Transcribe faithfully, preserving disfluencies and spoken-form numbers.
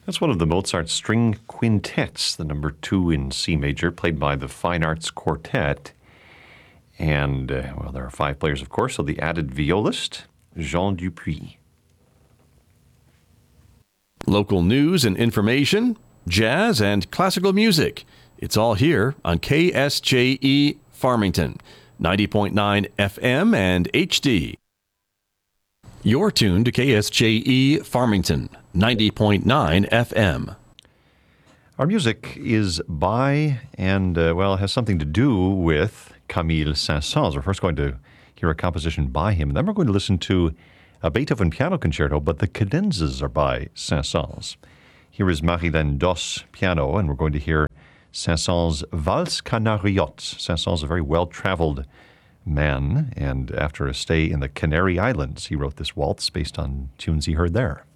That's one of the Mozart string quintets, the number two in C major, played by the Fine Arts Quartet. And, uh, well, there are five players, of course, so the added violist, Jean Dupuis. Local news and information, jazz and classical music. It's all here on K S J E Farmington, ninety point nine F M and H D. You're tuned to K S J E Farmington, ninety point nine F M. Our music is by and, uh, well, has something to do with Camille Saint-Saëns. We're first going to hear a composition by him, and then we're going to listen to a Beethoven piano concerto, but the cadenzas are by Saint-Saëns. Here is Marilène Dos piano, and we're going to hear Saint-Saëns' Valse Canariote. Saint-Saëns, a very well-traveled man, and after a stay in the Canary Islands, he wrote this waltz based on tunes he heard there.